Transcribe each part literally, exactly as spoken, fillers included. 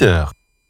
heures.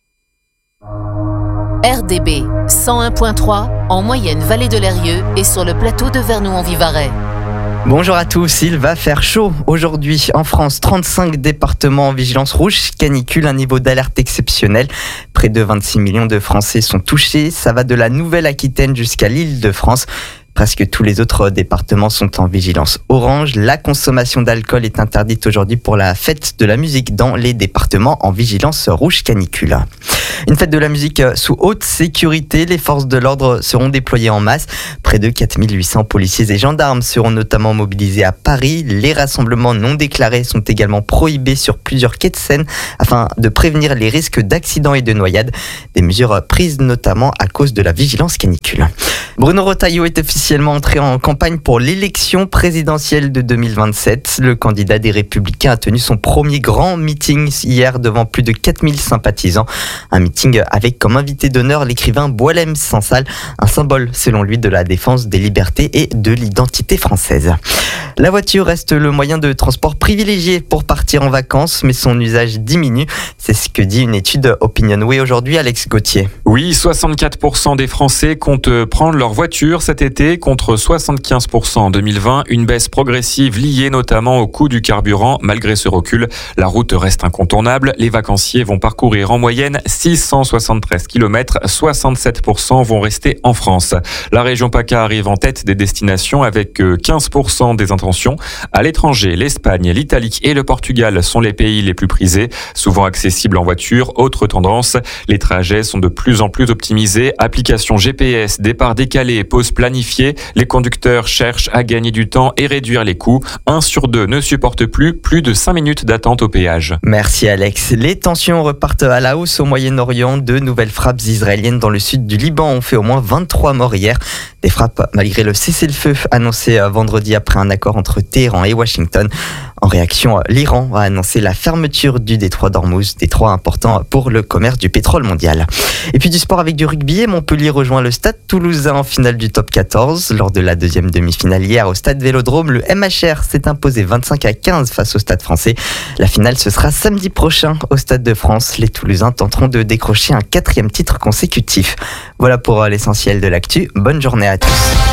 R D B cent un virgule trois en moyenne vallée de l'Eyrieux et sur le plateau de Vernou-en-Vivarais. Bonjour à tous, il va faire chaud aujourd'hui en France. trente-cinq départements en vigilance rouge, canicule, un niveau d'alerte exceptionnel. Près de vingt-six millions de Français sont touchés. Ça va de la Nouvelle-Aquitaine jusqu'à l'Île-de-France. Presque tous les autres départements sont en vigilance orange. La consommation d'alcool est interdite aujourd'hui pour la fête de la musique dans les départements en vigilance rouge canicule. Une fête de la musique sous haute sécurité. Les forces de l'ordre seront déployées en masse. Près de quatre mille huit cents policiers et gendarmes seront notamment mobilisés à Paris. Les rassemblements non déclarés sont également prohibés sur plusieurs quais de Seine afin de prévenir les risques d'accidents et de noyades. Des mesures prises notamment à cause de la vigilance canicule. Bruno Retailleau est officiellement entré en campagne pour l'élection présidentielle de deux mille vingt-sept. Le candidat des Républicains a tenu son premier grand meeting hier devant plus de quatre mille sympathisants. Un meeting avec comme invité d'honneur l'écrivain Boualem Sansal, un symbole selon lui de la défense des libertés et de l'identité française. La voiture reste le moyen de transport privilégié pour partir en vacances, mais son usage diminue. C'est ce que dit une étude Opinionway aujourd'hui, Alex Gauthier. Oui, soixante-quatre pour cent des Français comptent prendre leur voiture cet été contre soixante-quinze pour cent en deux mille vingt. Une baisse progressive liée notamment au coût du carburant. Malgré ce recul, la route reste incontournable. Les vacanciers vont parcourir en moyenne six cent soixante-treize kilomètres. soixante-sept pour cent vont rester en France. La région PACA arrive en tête des destinations avec quinze pour cent des intentions. À l'étranger, l'Espagne, l'Italie et le Portugal sont les pays les plus prisés, souvent accessibles en voiture. Autre tendance, les trajets sont de plus en plus optimisés. Application G P S, départ décalé, pause planifiée. Les conducteurs cherchent à gagner du temps et réduire les coûts. Un sur deux ne supporte plus plus de cinq minutes d'attente au péage. Merci Alex. Les tensions repartent à la hausse au Moyen-Orient. De nouvelles frappes israéliennes dans le sud du Liban ont fait au moins vingt-trois morts hier. Des frappes malgré le cessez-le-feu annoncé vendredi après un accord entre Téhéran et Washington. En réaction, l'Iran a annoncé la fermeture du détroit d'Ormuz, détroit important pour le commerce du pétrole mondial. Et puis du sport avec du rugby, Montpellier rejoint le Stade Toulousain en finale du top quatorze. Lors de la deuxième demi-finale hier au Stade Vélodrome, le M H R s'est imposé vingt-cinq à quinze face au Stade français. La finale, ce sera samedi prochain au Stade de France. Les Toulousains tenteront de décrocher un quatrième titre consécutif. Voilà pour l'essentiel de l'actu. Bonne journée à tous.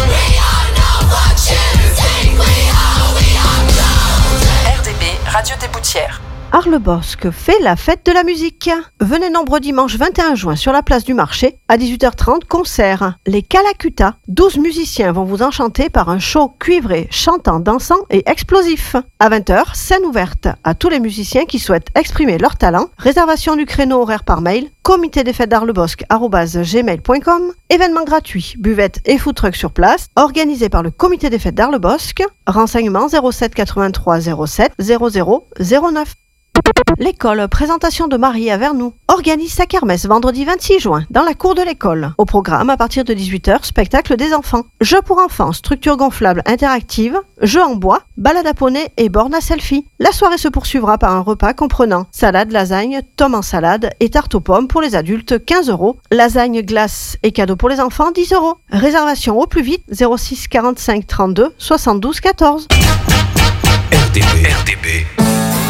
Radio des Boutières. Arles-Bosc fait la fête de la musique. Venez nombreux dimanche vingt et un juin sur la place du marché. À dix-huit heures trente, concert. Les Calacuta. douze musiciens vont vous enchanter par un show cuivré, chantant, dansant et explosif. À vingt heures, scène ouverte à tous les musiciens qui souhaitent exprimer leur talent. Réservation du créneau horaire par mail. comité des fêtes d'Arles-Bosc arobase gmail point com. Événement gratuit, buvette et food truck sur place. Organisé par le comité des fêtes d'Arles-Bosc. Renseignements zéro sept quatre-vingt-trois zéro sept zéro zéro zéro neuf. L'école Présentation de Marie à Vernou organise sa kermesse vendredi vingt-six juin dans la cour de l'école. Au programme, à partir de dix-huit heures, spectacle des enfants. Jeux pour enfants, structure gonflable interactive, jeux en bois, balade à poney et borne à selfie. La soirée se poursuivra par un repas comprenant salade, lasagne, tome en salade et tarte aux pommes pour les adultes quinze euros. Lasagne, glace et cadeaux pour les enfants dix euros. Réservation au plus vite zéro six quarante-cinq trente-deux soixante-douze quatorze. R D B. R D B.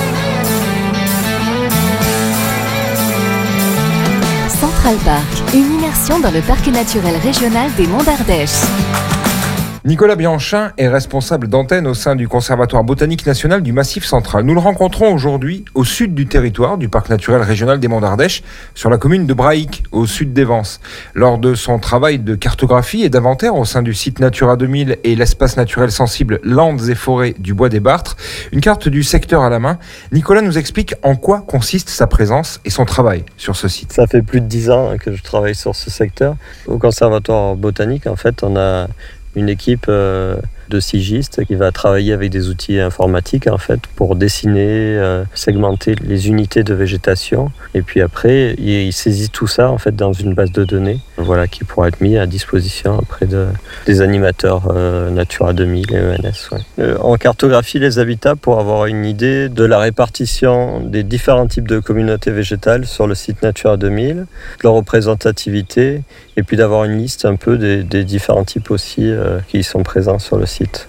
Central Park, une immersion dans le parc naturel régional des Monts d'Ardèche. Nicolas Bianchin est responsable d'antenne au sein du Conservatoire botanique national du Massif central. Nous le rencontrons aujourd'hui au sud du territoire du parc naturel régional des Monts d'Ardèche, sur la commune de Brahic, au sud d'Evance. Lors de son travail de cartographie et d'inventaire au sein du site Natura deux mille et l'espace naturel sensible Landes et forêts du Bois des Bartres, une carte du secteur à la main, Nicolas nous explique en quoi consiste sa présence et son travail sur ce site. Ça fait plus de dix ans que je travaille sur ce secteur. Au Conservatoire botanique, en fait, on a une équipe euh, de sigistes qui va travailler avec des outils informatiques en fait pour dessiner, euh, segmenter les unités de végétation et puis après il, il saisit tout ça en fait dans une base de données, voilà, qui pourra être mis à disposition après de, des animateurs euh, Natura deux mille et E N S. Ouais. Euh, on cartographie les habitats pour avoir une idée de la répartition des différents types de communautés végétales sur le site Natura deux mille, de leur représentativité et puis d'avoir une liste un peu des, des différents types aussi euh, qui sont présents sur le site.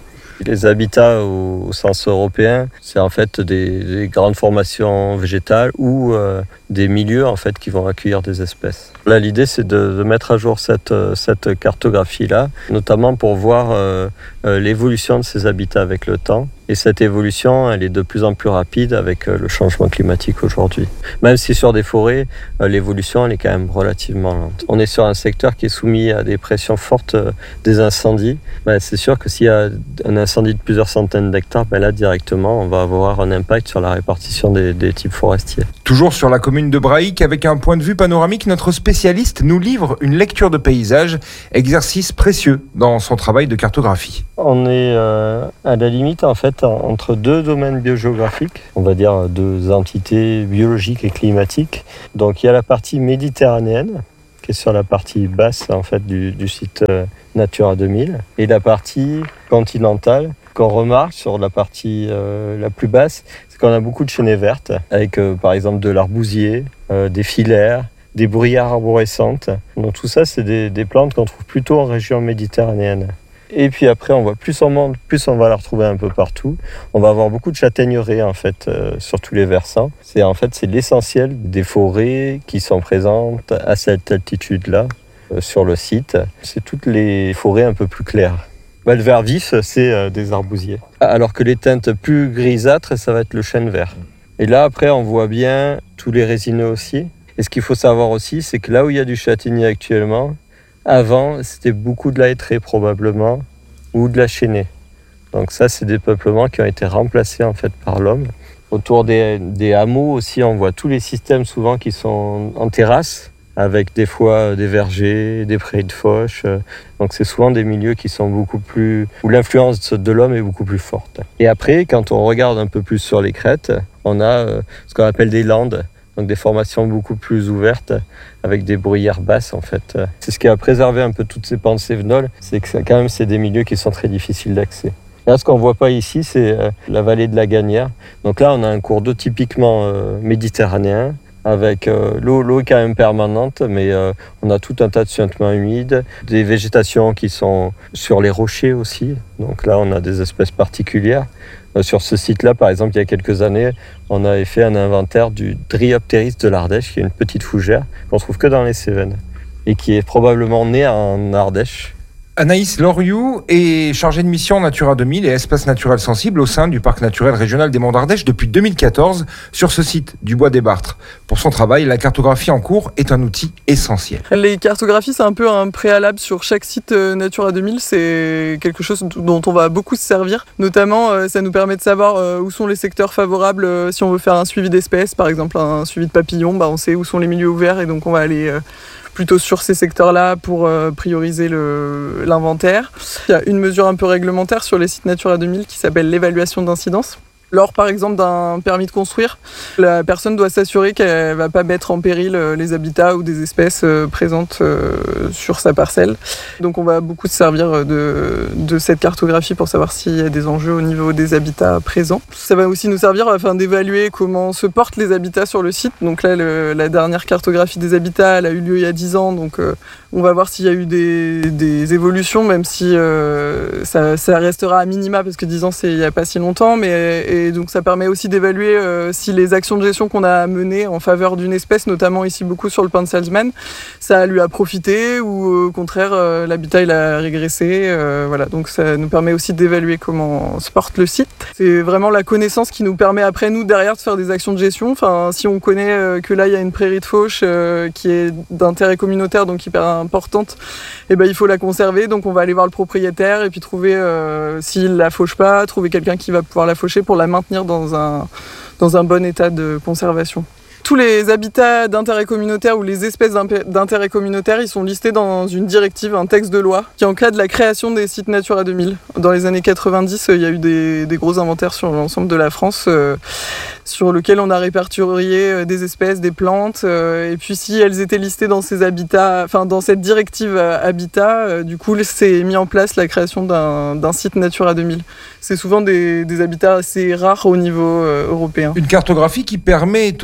Les habitats au, au sens européen, c'est en fait des, des grandes formations végétales ou euh, des milieux en fait qui vont accueillir des espèces. Là, l'idée, c'est de, de mettre à jour cette, cette cartographie-là, notamment pour voir euh, euh, l'évolution de ces habitats avec le temps. Et cette évolution, elle est de plus en plus rapide avec euh, le changement climatique aujourd'hui. Même si sur des forêts, euh, l'évolution, elle est quand même relativement lente. On est sur un secteur qui est soumis à des pressions fortes euh, des incendies. Ben, c'est sûr que s'il y a un incendie de plusieurs centaines d'hectares, ben là, directement, on va avoir un impact sur la répartition des, des types forestiers. Toujours sur la commune de Brahic, avec un point de vue panoramique, notre spécialiste nous livre une lecture de paysage, exercice précieux dans son travail de cartographie. On est euh, à la limite, en fait, entre deux domaines biogéographiques, on va dire deux entités biologiques et climatiques. Donc il y a la partie méditerranéenne, qui est sur la partie basse en fait, du, du site euh, Natura deux mille, et la partie continentale, qu'on remarque sur la partie euh, la plus basse, c'est qu'on a beaucoup de chênaies vertes, avec euh, par exemple de l'arbousier, euh, des filaires, des bruyères arborescentes. Donc tout ça, c'est des, des plantes qu'on trouve plutôt en région méditerranéenne. Et puis après, on voit plus on monte, plus on va la retrouver un peu partout. On va avoir beaucoup de châtaigneraies en fait euh, sur tous les versants. C'est en fait c'est l'essentiel des forêts qui sont présentes à cette altitude-là euh, sur le site. C'est toutes les forêts un peu plus claires. Bah, le vert vif, c'est euh, des arbousiers. Alors que les teintes plus grisâtres, ça va être le chêne vert. Et là, après, on voit bien tous les résineux aussi. Et ce qu'il faut savoir aussi, c'est que là où il y a du châtaignier actuellement, avant, c'était beaucoup de la hêtraie probablement, ou de la chênaie. Donc ça, c'est des peuplements qui ont été remplacés en fait par l'homme. Autour des, des hameaux aussi, on voit tous les systèmes souvent qui sont en terrasse, avec des fois des vergers, des prairies de fauche. Donc c'est souvent des milieux qui sont beaucoup plus... où l'influence de l'homme est beaucoup plus forte. Et après, quand on regarde un peu plus sur les crêtes, on a euh, ce qu'on appelle des landes. Donc des formations beaucoup plus ouvertes avec des bruyères basses en fait. C'est ce qui a préservé un peu toutes ces pentes cévenoles, c'est que quand même c'est des milieux qui sont très difficiles d'accès. Là, ce qu'on voit pas ici, c'est la vallée de la Gagnère. Donc là, on a un cours d'eau typiquement euh, méditerranéen avec euh, l'eau, l'eau est quand même permanente, mais euh, on a tout un tas de suintements humides, des végétations qui sont sur les rochers aussi. Donc là, on a des espèces particulières. Sur ce site-là, par exemple, il y a quelques années, on avait fait un inventaire du Dryopteris de l'Ardèche, qui est une petite fougère qu'on trouve que dans les Cévennes et qui est probablement née en Ardèche. Anaïs Loriou est chargée de mission Natura deux mille et espaces naturels sensibles au sein du Parc naturel régional des Monts d'Ardèche depuis deux mille quatorze sur ce site du Bois des Bartres. Pour son travail, la cartographie en cours est un outil essentiel. Les cartographies, c'est un peu un préalable sur chaque site Natura deux mille. C'est quelque chose dont on va beaucoup se servir. Notamment, ça nous permet de savoir où sont les secteurs favorables si on veut faire un suivi d'espèces. Par exemple, un suivi de papillons, bah on sait où sont les milieux ouverts et donc on va aller... plutôt sur ces secteurs-là pour euh, prioriser le, l'inventaire. Il y a une mesure un peu réglementaire sur les sites Natura deux mille qui s'appelle l'évaluation d'incidence. Lors, par exemple, d'un permis de construire, la personne doit s'assurer qu'elle ne va pas mettre en péril les habitats ou des espèces présentes sur sa parcelle. Donc on va beaucoup se servir de, de cette cartographie pour savoir s'il y a des enjeux au niveau des habitats présents. Ça va aussi nous servir afin d'évaluer comment se portent les habitats sur le site. Donc là, le, la dernière cartographie des habitats, elle a eu lieu il y a dix ans. Donc euh, on va voir s'il y a eu des, des évolutions, même si euh, ça, ça restera à minima, parce que dix ans, c'est il n'y a pas si longtemps. Mais, et, Et donc ça permet aussi d'évaluer euh, si les actions de gestion qu'on a menées en faveur d'une espèce, notamment ici beaucoup sur le pin de Salzmann, ça lui a profité ou au contraire euh, l'habitat il a régressé. Euh, voilà, donc ça nous permet aussi d'évaluer comment se porte le site. C'est vraiment la connaissance qui nous permet après nous derrière de faire des actions de gestion. Enfin, si on connaît euh, que là il y a une prairie de fauche euh, qui est d'intérêt communautaire, donc hyper importante, et ben il faut la conserver. Donc on va aller voir le propriétaire et puis trouver euh, s'il la fauche pas, trouver quelqu'un qui va pouvoir la faucher pour la maintenir dans un, dans un bon état de conservation. Tous les habitats d'intérêt communautaire ou les espèces d'intérêt communautaire, ils sont listés dans une directive, un texte de loi, qui encadre la création des sites Natura deux mille. Dans les années quatre-vingt-dix, il y a eu des, des gros inventaires sur l'ensemble de la France, euh, sur lesquels on a répertorié des espèces, des plantes, euh, et puis si elles étaient listées dans ces habitats, enfin dans cette directive habitat, euh, du coup, c'est mis en place la création d'un, d'un site Natura deux mille. C'est souvent des, des habitats assez rares au niveau euh, européen. Une cartographie qui permet aussi de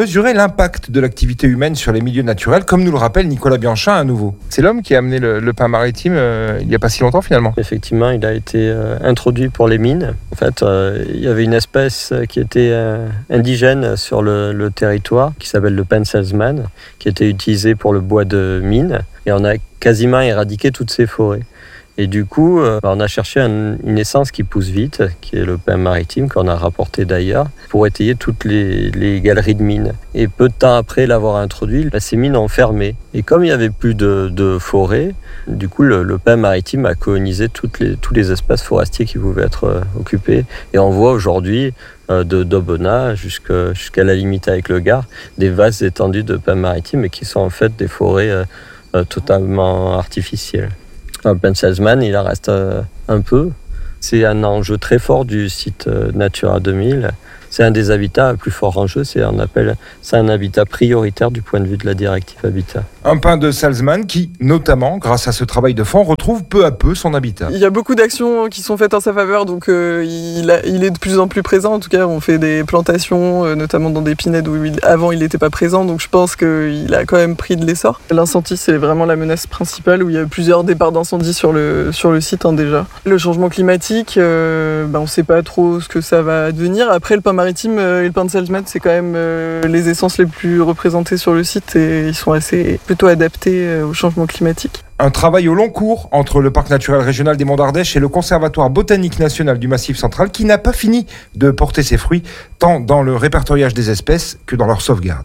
mesurer l'impact de l'activité humaine sur les milieux naturels, comme nous le rappelle Nicolas Bianchin à nouveau. C'est l'homme qui a amené le, le pain maritime euh, il n'y a pas si longtemps finalement. Effectivement, il a été euh, introduit pour les mines. En fait, euh, il y avait une espèce qui était euh, indigène sur le, le territoire, qui s'appelle le pain salesman, qui était utilisé pour le bois de mine. Et on a quasiment éradiqué toutes ces forêts. Et du coup, euh, on a cherché un, une essence qui pousse vite, qui est le pain maritime, qu'on a rapporté d'ailleurs, pour étayer toutes les, les galeries de mines. Et peu de temps après l'avoir introduit, bah, ces mines ont fermé. Et comme il n'y avait plus de, de forêt, du coup, le, le pain maritime a colonisé toutes les, tous les espaces forestiers qui pouvaient être euh, occupés. Et on voit aujourd'hui, euh, de d'Aubenas jusqu'à, jusqu'à la limite avec le Gard, des vastes étendues de pain maritime, et qui sont en fait des forêts euh, euh, totalement artificielles. Le pain salesman, il en reste euh, un peu. C'est un enjeu très fort du site euh, Natura deux mille. C'est un des habitats plus forts en jeu. C'est, on appelle ça un habitat prioritaire du point de vue de la directive Habitat. Un pain de salesman qui, notamment, grâce à ce travail de fond, retrouve peu à peu son habitat. Il y a beaucoup d'actions qui sont faites en sa faveur, donc euh, il, a, il est de plus en plus présent. En tout cas, on fait des plantations, euh, notamment dans des pinèdes où il, avant il n'était pas présent, donc je pense qu'il a quand même pris de l'essor. L'incendie, c'est vraiment la menace principale, où il y a plusieurs départs d'incendie sur le, sur le site hein, déjà. Le changement climatique, euh, bah, on ne sait pas trop ce que ça va devenir. Après, le pain maritime et le pain de salesman, c'est quand même euh, les essences les plus représentées sur le site, et ils sont assez plutôt adaptés au changement climatique. Un travail au long cours entre le Parc naturel régional des Monts d'Ardèche et le Conservatoire botanique national du Massif central, qui n'a pas fini de porter ses fruits, tant dans le répertoriage des espèces que dans leur sauvegarde.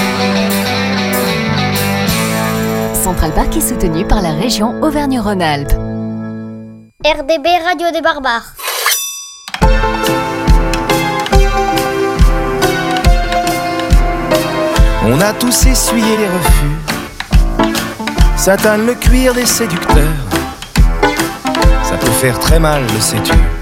Central Park est soutenu par la région Auvergne-Rhône-Alpes. R D B Radio des Barbares. On a tous essuyé les refus, Satan le cuir des séducteurs. Ça peut faire très mal, le sais-tu.